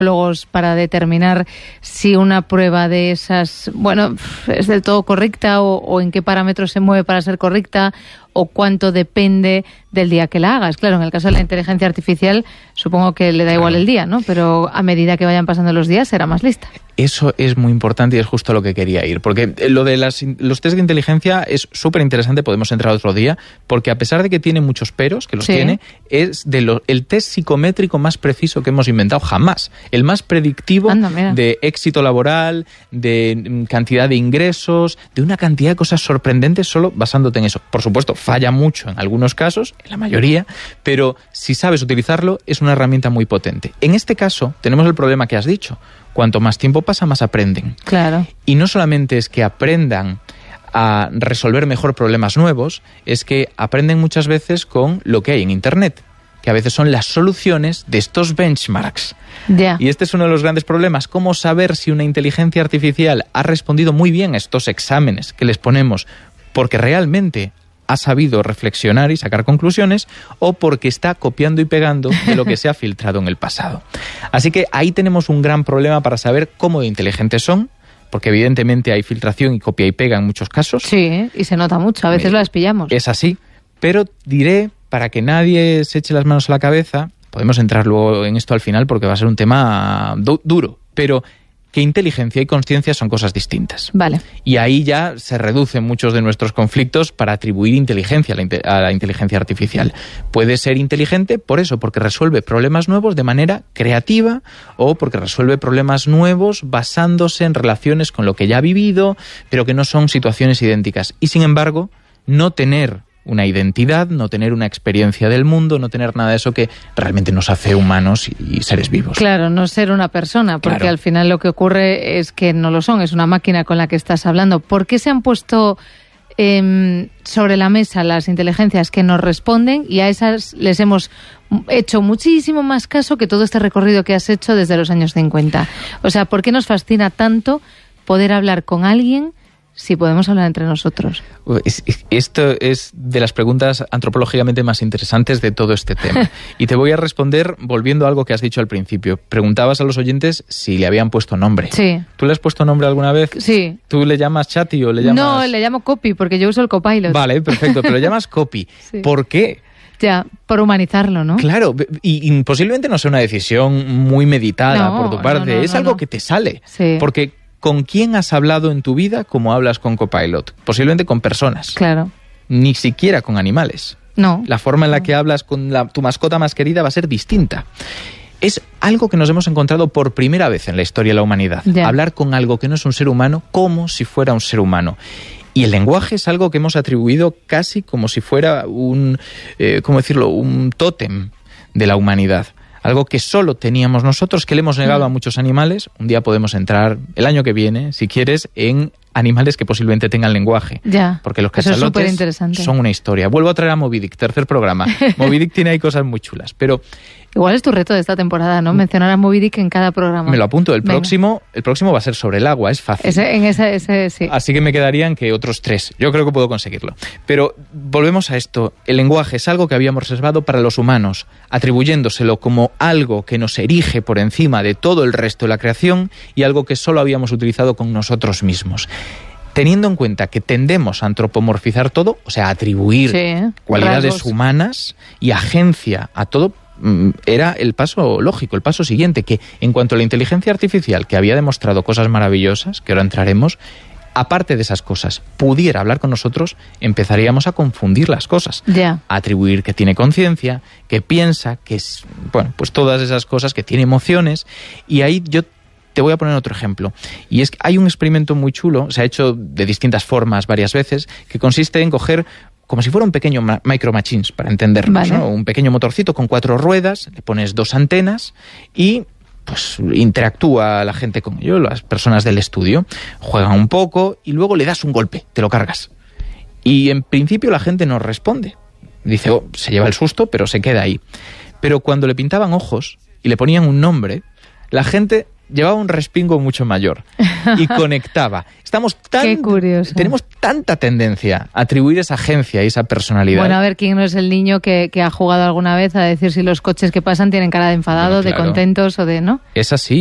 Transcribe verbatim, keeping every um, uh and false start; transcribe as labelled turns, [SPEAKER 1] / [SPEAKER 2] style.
[SPEAKER 1] para determinar si una prueba de esas, bueno, es del todo correcta o, o en qué parámetros se mueve para ser correcta o cuánto depende del día que la hagas. Claro, en el caso de la inteligencia artificial supongo que le da igual el día, ¿no? Pero a medida que vayan pasando los días será más lista.
[SPEAKER 2] Eso es muy importante y es justo a lo que quería ir, porque lo de las, los test de inteligencia es súper interesante, podemos entrar otro día, porque a pesar de que tiene muchos peros, que los sí. tiene, es de lo, el test psicométrico más preciso que hemos inventado jamás, el más predictivo Anda, de éxito laboral, de cantidad de ingresos, de una cantidad de cosas sorprendentes solo basándote en eso. Por supuesto, falla mucho en algunos casos, en la mayoría, pero si sabes utilizarlo es una herramienta muy potente. En este caso tenemos el problema que has dicho. Cuanto más tiempo pasa, más aprenden.
[SPEAKER 1] Claro.
[SPEAKER 2] Y no solamente es que aprendan a resolver mejor problemas nuevos, es que aprenden muchas veces con lo que hay en Internet, que a veces son las soluciones de estos benchmarks.
[SPEAKER 1] Yeah.
[SPEAKER 2] Y este es uno de los grandes problemas, cómo saber si una inteligencia artificial ha respondido muy bien a estos exámenes que les ponemos, porque realmente ha sabido reflexionar y sacar conclusiones, o porque está copiando y pegando de lo que se ha filtrado en el pasado. Así que ahí tenemos un gran problema para saber cómo de inteligentes son, porque evidentemente hay filtración y copia y pega en muchos casos.
[SPEAKER 1] Sí, y se nota mucho, a veces las pillamos.
[SPEAKER 2] Es así, pero diré, para que nadie se eche las manos a la cabeza, podemos entrar luego en esto al final porque va a ser un tema du- duro, pero que inteligencia y consciencia son cosas distintas.
[SPEAKER 1] Vale.
[SPEAKER 2] Y ahí ya se reducen muchos de nuestros conflictos para atribuir inteligencia a la, inte- a la inteligencia artificial. Puede ser inteligente por eso, porque resuelve problemas nuevos de manera creativa o porque resuelve problemas nuevos basándose en relaciones con lo que ya ha vivido, pero que no son situaciones idénticas. Y sin embargo, no tener una identidad, no tener una experiencia del mundo, no tener nada de eso que realmente nos hace humanos y, y seres vivos.
[SPEAKER 1] Claro, no ser una persona, porque
[SPEAKER 2] claro.
[SPEAKER 1] al final lo que ocurre es que no lo son, es una máquina con la que estás hablando. ¿Por qué se han puesto eh, sobre la mesa las inteligencias que nos responden y a esas les hemos hecho muchísimo más caso que todo este recorrido que has hecho desde los años cincuenta? O sea, ¿por qué nos fascina tanto poder hablar con alguien si podemos hablar entre nosotros?
[SPEAKER 2] Esto es de las preguntas antropológicamente más interesantes de todo este tema. Y te voy a responder volviendo a algo que has dicho al principio. Preguntabas a los oyentes si le habían puesto nombre.
[SPEAKER 1] Sí.
[SPEAKER 2] ¿Tú le has puesto nombre alguna vez?
[SPEAKER 1] Sí.
[SPEAKER 2] ¿Tú le llamas Chati o le llamas...?
[SPEAKER 1] No, le llamo Copy porque yo uso el Copilot.
[SPEAKER 2] Vale, perfecto, pero le llamas Copy.
[SPEAKER 1] Sí.
[SPEAKER 2] ¿Por qué?
[SPEAKER 1] Ya, por humanizarlo, ¿no?
[SPEAKER 2] Claro, y, y posiblemente no sea una decisión muy meditada
[SPEAKER 1] no,
[SPEAKER 2] por tu parte.
[SPEAKER 1] No, no,
[SPEAKER 2] es
[SPEAKER 1] no,
[SPEAKER 2] algo
[SPEAKER 1] no.
[SPEAKER 2] que te sale.
[SPEAKER 1] Sí.
[SPEAKER 2] Porque ¿con quién has hablado en tu vida como hablas con Copilot? Posiblemente con personas.
[SPEAKER 1] Claro.
[SPEAKER 2] Ni siquiera con animales.
[SPEAKER 1] No.
[SPEAKER 2] La forma en la que hablas con la, tu mascota más querida va a ser distinta. Es algo que nos hemos encontrado por primera vez en la historia de la humanidad.
[SPEAKER 1] Ya.
[SPEAKER 2] Hablar con algo que no es un ser humano como si fuera un ser humano. Y el lenguaje es algo que hemos atribuido casi como si fuera un, eh, ¿cómo decirlo?, un tótem de la humanidad. Algo que solo teníamos nosotros, que le hemos negado a muchos animales. Un día podemos entrar, el año que viene, si quieres, en animales que posiblemente tengan lenguaje.
[SPEAKER 1] Ya,
[SPEAKER 2] porque los
[SPEAKER 1] eso es
[SPEAKER 2] cachalotes
[SPEAKER 1] superinteresante.
[SPEAKER 2] son una historia. Vuelvo a traer a Moby Dick, tercer programa. Moby Dick tiene ahí cosas muy chulas, pero...
[SPEAKER 1] Igual es tu reto de esta temporada, ¿no? Mencionar a Moby Dick en cada programa.
[SPEAKER 2] Me lo apunto. El
[SPEAKER 1] Venga.
[SPEAKER 2] próximo el próximo va a ser sobre el agua, es fácil.
[SPEAKER 1] Ese, en ese, ese sí.
[SPEAKER 2] Así que me quedarían que otros tres. Yo creo que puedo conseguirlo. Pero volvemos a esto. El lenguaje es algo que habíamos reservado para los humanos, atribuyéndoselo como algo que nos erige por encima de todo el resto de la creación y algo que solo habíamos utilizado con nosotros mismos. Teniendo en cuenta que tendemos a antropomorfizar todo, o sea, a atribuir
[SPEAKER 1] sí,
[SPEAKER 2] cualidades
[SPEAKER 1] rasgos.
[SPEAKER 2] humanas y agencia a todo, era el paso lógico, el paso siguiente, que en cuanto a la inteligencia artificial, que había demostrado cosas maravillosas, que ahora entraremos, aparte de esas cosas, pudiera hablar con nosotros, empezaríamos a confundir las cosas.
[SPEAKER 1] Ya.
[SPEAKER 2] A atribuir que tiene conciencia, que piensa, que es, bueno, pues todas esas cosas, que tiene emociones, y ahí yo te voy a poner otro ejemplo. Y es que hay un experimento muy chulo, se ha hecho de distintas formas varias veces, que consiste en coger como si fuera un pequeño Micro Machines, para entendernos,
[SPEAKER 1] vale.
[SPEAKER 2] ¿no? Un pequeño motorcito con cuatro ruedas, le pones dos antenas y pues interactúa la gente con ello, las personas del estudio, juegan un poco y luego le das un golpe, te lo cargas. Y en principio la gente no responde. Dice, oh, se lleva el susto, pero se queda ahí. Pero cuando le pintaban ojos y le ponían un nombre, la gente llevaba un respingo mucho mayor y conectaba. Estamos tan,
[SPEAKER 1] Qué curioso.
[SPEAKER 2] Tenemos tanta tendencia a atribuir esa agencia y esa personalidad.
[SPEAKER 1] Bueno, a ver, ¿quién no es el niño que, que ha jugado alguna vez a decir si los coches que pasan tienen cara de enfadado, bueno, claro, de contentos o de, ¿no?
[SPEAKER 2] Es así.